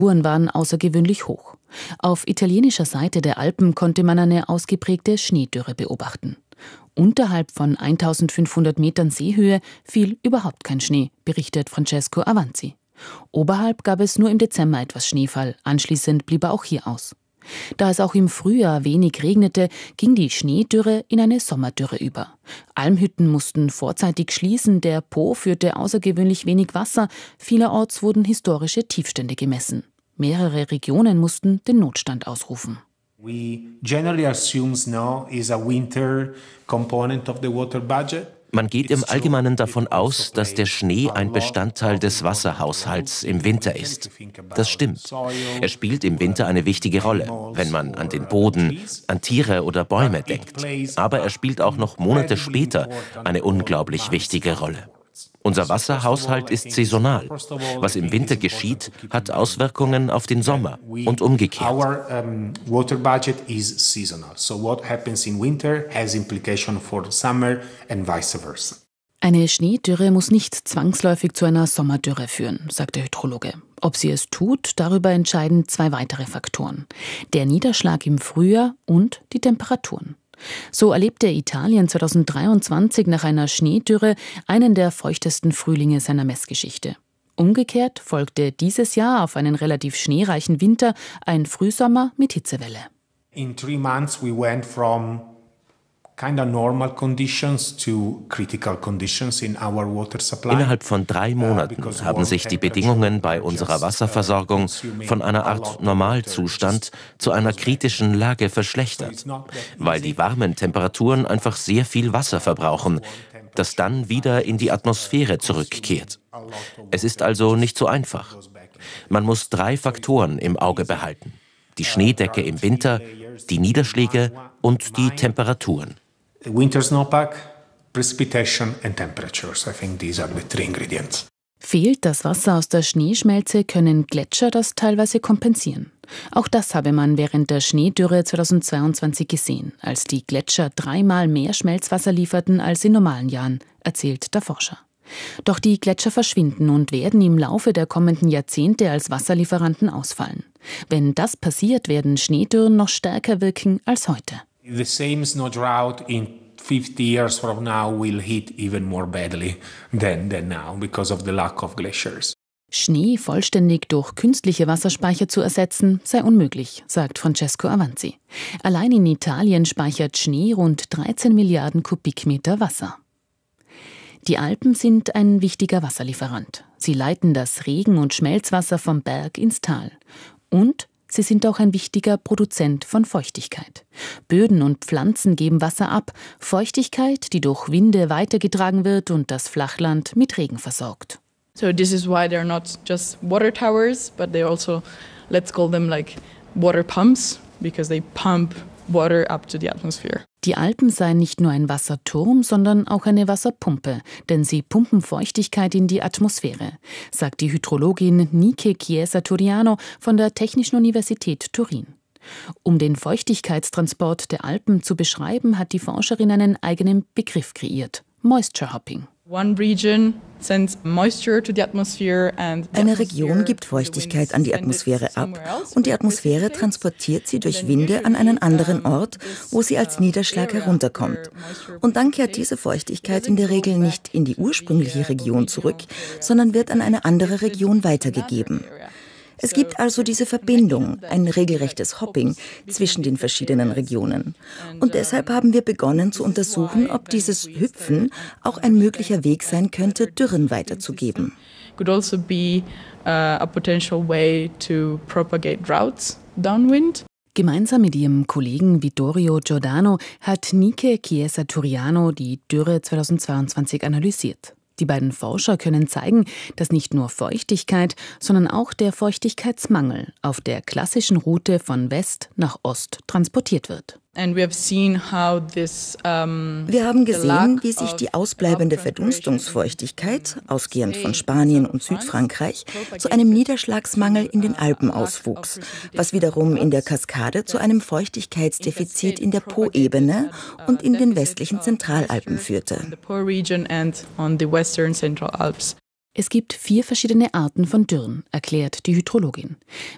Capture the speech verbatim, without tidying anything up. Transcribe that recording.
Temperaturen waren außergewöhnlich hoch. Auf italienischer Seite der Alpen konnte man eine ausgeprägte Schneedürre beobachten. Unterhalb von eintausendfünfhundert Metern Seehöhe fiel überhaupt kein Schnee, berichtet Francesco Avanzi. Oberhalb gab es nur im Dezember etwas Schneefall, anschließend blieb er auch hier aus. Da es auch im Frühjahr wenig regnete, ging die Schneedürre in eine Sommerdürre über. Almhütten mussten vorzeitig schließen, der Po führte außergewöhnlich wenig Wasser, vielerorts wurden historische Tiefstände gemessen. Mehrere Regionen mussten den Notstand ausrufen. We generally assume snow is a winter component of the water budget. Man geht im Allgemeinen davon aus, dass der Schnee ein Bestandteil des Wasserhaushalts im Winter ist. Das stimmt. Er spielt im Winter eine wichtige Rolle, wenn man an den Boden, an Tiere oder Bäume denkt. Aber er spielt auch noch Monate später eine unglaublich wichtige Rolle. Unser Wasserhaushalt ist saisonal. Was im Winter geschieht, hat Auswirkungen auf den Sommer und umgekehrt. Our um, water budget is seasonal. So what happens in winter has implication for summer and vice versa. Eine Schneedürre muss nicht zwangsläufig zu einer Sommerdürre führen, sagt der Hydrologe. Ob sie es tut, darüber entscheiden zwei weitere Faktoren: der Niederschlag im Frühjahr und die Temperaturen. So erlebte Italien zweitausenddreiundzwanzig nach einer Schneedürre einen der feuchtesten Frühlinge seiner Messgeschichte. Umgekehrt folgte dieses Jahr auf einen relativ schneereichen Winter ein Frühsommer mit Hitzewelle. In three months we went from kind of normal conditions to critical conditions in our water supply. Innerhalb von drei Monaten haben sich die Bedingungen bei unserer Wasserversorgung von einer Art Normalzustand zu einer kritischen Lage verschlechtert, weil die warmen Temperaturen einfach sehr viel Wasser verbrauchen, das dann wieder in die Atmosphäre zurückkehrt. Es ist also nicht so einfach. Man muss drei Faktoren im Auge behalten: die Schneedecke im Winter, die Niederschläge und die Temperaturen. The winter snowpack, precipitation and temperatures. I think these are the three ingredients. Fehlt das Wasser aus der Schneeschmelze, können Gletscher das teilweise kompensieren. Auch das habe man während der Schneedürre zweitausendzweiundzwanzig gesehen, als die Gletscher dreimal mehr Schmelzwasser lieferten als in normalen Jahren, erzählt der Forscher. Doch die Gletscher verschwinden und werden im Laufe der kommenden Jahrzehnte als Wasserlieferanten ausfallen. Wenn das passiert, werden Schneedürren noch stärker wirken als heute. The same snow drought in fifty years from now will hit even more badly than, than now because of the lack of glaciers. Schnee vollständig durch künstliche Wasserspeicher zu ersetzen, sei unmöglich, sagt Francesco Avanzi. Allein in Italien speichert Schnee rund dreizehn Milliarden Kubikmeter Wasser. Die Alpen sind ein wichtiger Wasserlieferant. Sie leiten das Regen- und Schmelzwasser vom Berg ins Tal. Und sie sind auch ein wichtiger Produzent von Feuchtigkeit. Böden und Pflanzen geben Wasser ab, Feuchtigkeit, die durch Winde weitergetragen wird und das Flachland mit Regen versorgt. So this is why they're not just water towers, but they also, let's call them like water pumps, because they pump water up to the atmosphere. Die Alpen seien nicht nur ein Wasserturm, sondern auch eine Wasserpumpe, denn sie pumpen Feuchtigkeit in die Atmosphäre, sagt die Hydrologin Nike Chiesa Turiano von der Technischen Universität Turin. Um den Feuchtigkeitstransport der Alpen zu beschreiben, hat die Forscherin einen eigenen Begriff kreiert: Moisture Hopping. One region sends moisture to the atmosphere and Eine Region gibt Feuchtigkeit an die Atmosphäre ab und die Atmosphäre transportiert sie durch Winde an einen anderen Ort, wo sie als Niederschlag herunterkommt. Und dann kehrt diese Feuchtigkeit in der Regel nicht in die ursprüngliche Region zurück, sondern wird an eine andere Region weitergegeben. Es gibt also diese Verbindung, ein regelrechtes Hopping zwischen den verschiedenen Regionen. Und deshalb haben wir begonnen zu untersuchen, ob dieses Hüpfen auch ein möglicher Weg sein könnte, Dürren weiterzugeben. Could also be uh, a potential way to propagate droughts downwind. Gemeinsam mit ihrem Kollegen Vittorio Giordano hat Nike Chiesa Turiano die Dürre zweitausendzweiundzwanzig analysiert. Die beiden Forscher können zeigen, dass nicht nur Feuchtigkeit, sondern auch der Feuchtigkeitsmangel auf der klassischen Route von West nach Ost transportiert wird. Wir haben gesehen, wie sich die ausbleibende Verdunstungsfeuchtigkeit, ausgehend von Spanien und Südfrankreich, zu einem Niederschlagsmangel in den Alpen auswuchs, was wiederum in der Kaskade zu einem Feuchtigkeitsdefizit in der Po-Ebene und in den westlichen Zentralalpen führte. Es gibt vier verschiedene Arten von Dürren, erklärt die Hydrologin.